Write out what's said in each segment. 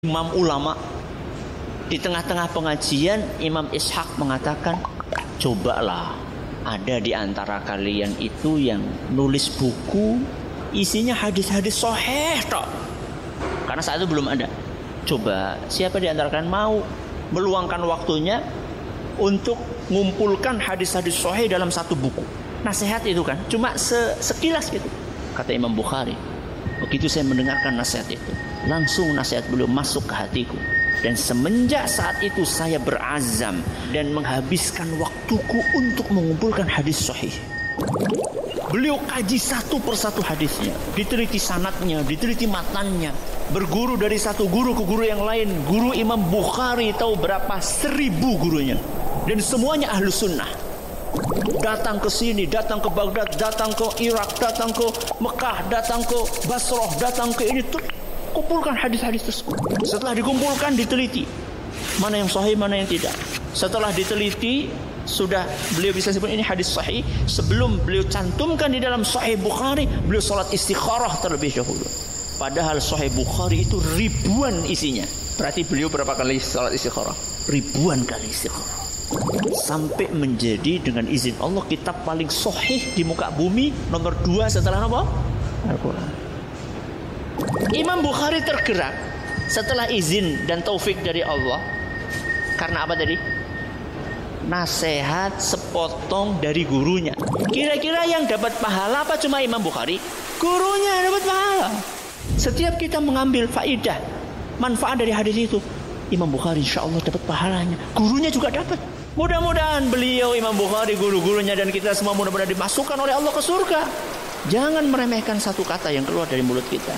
Imam ulama. Di tengah-tengah pengajian Imam Ishaq mengatakan, cobalah ada di antara kalian itu yang nulis buku isinya hadis-hadis sahih tok. Karena saat itu belum ada. Coba siapa di antara kalian mau meluangkan waktunya untuk mengumpulkan hadis-hadis sahih dalam satu buku. Nasihat itu kan cuma sekilas gitu. Kata Imam Bukhari, begitu saya mendengarkan nasihat itu, langsung nasihat beliau masuk ke hatiku. Dan semenjak saat itu saya berazam dan menghabiskan waktuku untuk mengumpulkan hadis sahih. Beliau kaji satu persatu hadisnya, diteliti sanadnya, diteliti matnanya, berguru dari satu guru ke guru yang lain. Guru Imam Bukhari tahu berapa 1000 gurunya, dan semuanya ahlu sunnah. Datang ke sini, datang ke Baghdad, datang ke Irak, datang ke Mekah, datang ke Basrah, datang ke ini, kumpulkan hadis-hadis tersebut. Setelah dikumpulkan, diteliti mana yang sahih, mana yang tidak. Setelah diteliti, sudah beliau bisa sebut ini hadis sahih. Sebelum beliau cantumkan di dalam Sahih Bukhari, beliau salat istikharah terlebih dahulu. Padahal Sahih Bukhari itu ribuan isinya. Berarti beliau berapa kali salat istikharah? Ribuan kali istikharah. Sampai menjadi dengan izin Allah kitab paling sahih di muka bumi, nomor 2 setelah apa? Al-Quran. Imam Bukhari tergerak setelah izin dan taufik dari Allah. Karena apa tadi? Nasihat sepotong dari gurunya. Kira-kira yang dapat pahala apa cuma Imam Bukhari? Gurunya dapat pahala. Setiap kita mengambil faidah, manfaat dari hadis itu, Imam Bukhari insya Allah dapat pahalanya. Gurunya juga dapat. Mudah-mudahan beliau Imam Bukhari, guru-gurunya dan kita semua mudah-mudahan dimasukkan oleh Allah ke surga. Jangan meremehkan satu kata yang keluar dari mulut kita.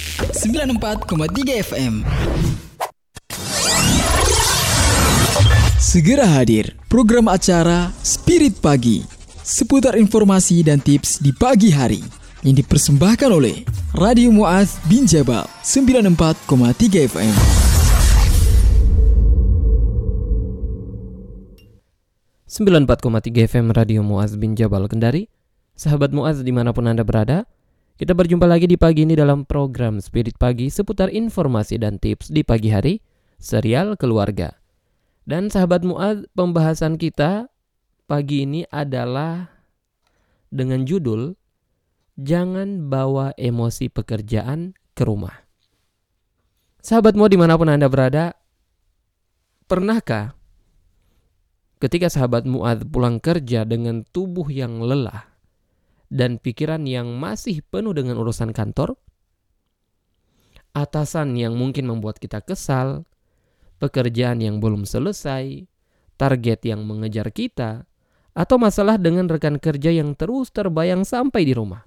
94,3 FM. Segera hadir program acara Spirit Pagi, seputar informasi dan tips di pagi hari yang dipersembahkan oleh Radio Mu'adz bin Jabal 94,3 FM. Sembilan 94,3 FM Radio Mu'adz bin Jabal Kendari. Sahabat Mu'adz dimanapun Anda berada, kita berjumpa lagi di pagi ini dalam program Spirit Pagi seputar informasi dan tips di pagi hari, serial keluarga. Dan sahabat Mu'adz, pembahasan kita pagi ini adalah dengan judul Jangan Bawa Emosi Pekerjaan ke Rumah. Sahabat Mu'adz dimanapun Anda berada, pernahkah ketika sahabat Mu'adz pulang kerja dengan tubuh yang lelah dan pikiran yang masih penuh dengan urusan kantor, atasan yang mungkin membuat kita kesal, pekerjaan yang belum selesai, target yang mengejar kita, atau masalah dengan rekan kerja yang terus terbayang sampai di rumah.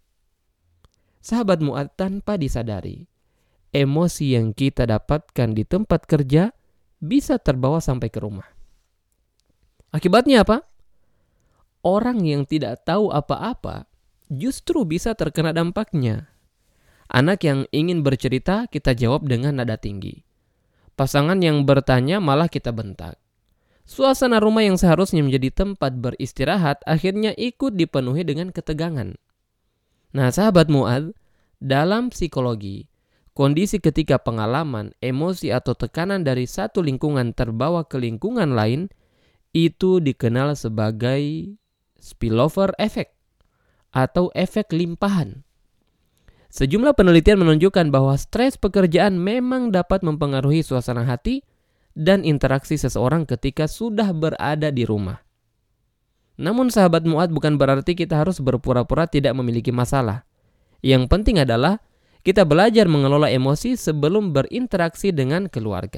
Sahabat Mu'adz, tanpa disadari, emosi yang kita dapatkan di tempat kerja bisa terbawa sampai ke rumah. Akibatnya apa? Orang yang tidak tahu apa-apa justru bisa terkena dampaknya. Anak yang ingin bercerita kita jawab dengan nada tinggi. Pasangan yang bertanya malah kita bentak. Suasana rumah yang seharusnya menjadi tempat beristirahat akhirnya ikut dipenuhi dengan ketegangan. Nah, sahabat Mu'adz, dalam psikologi, kondisi ketika pengalaman, emosi atau tekanan dari satu lingkungan terbawa ke lingkungan lain itu dikenal sebagai spillover effect atau efek limpahan. Sejumlah penelitian menunjukkan bahwa stres pekerjaan memang dapat mempengaruhi suasana hati dan interaksi seseorang ketika sudah berada di rumah. Namun sahabat Mu'adz, bukan berarti kita harus berpura-pura tidak memiliki masalah. Yang penting adalah kita belajar mengelola emosi sebelum berinteraksi dengan keluarga.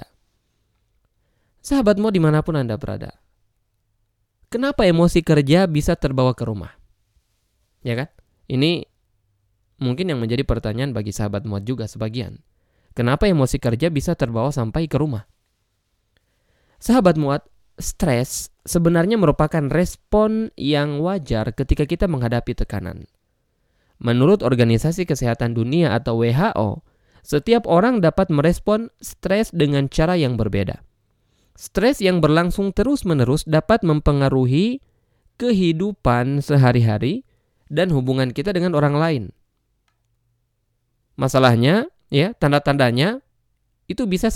Sahabat Mu'adz dimanapun Anda berada, kenapa emosi kerja bisa terbawa ke rumah? Ya kan? Ini mungkin yang menjadi pertanyaan bagi sahabat Mu'adz juga sebagian. Kenapa emosi kerja bisa terbawa sampai ke rumah? Sahabat Mu'adz, stres sebenarnya merupakan respon yang wajar ketika kita menghadapi tekanan. Menurut Organisasi Kesehatan Dunia atau WHO, setiap orang dapat merespon stres dengan cara yang berbeda. Stres yang berlangsung terus-menerus dapat mempengaruhi kehidupan sehari-hari dan hubungan kita dengan orang lain. Masalahnya, ya, tanda-tandanya itu bisa